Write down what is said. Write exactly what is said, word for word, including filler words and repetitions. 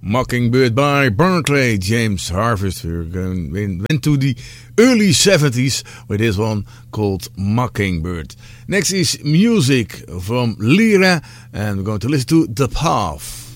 Mockingbird by Barclay James Harvest. We're going went to the early seventies with this one called Mockingbird. Next is music from Lyra, and we're going to listen to The Path.